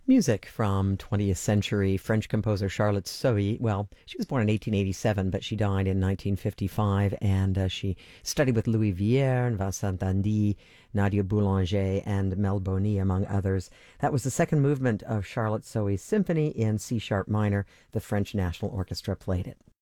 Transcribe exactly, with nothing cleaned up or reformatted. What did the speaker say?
Music from twentieth century French composer Charlotte Sohy. Well, she was born in eighteen eighty-seven, but she died in nineteen fifty-five, and uh, she studied with Louis Vierne, Vincent Dandy, Nadia Boulanger, and Mel Boni, among others. That was the second movement of Charlotte Sohy's symphony in C sharp minor. The French National Orchestra played it.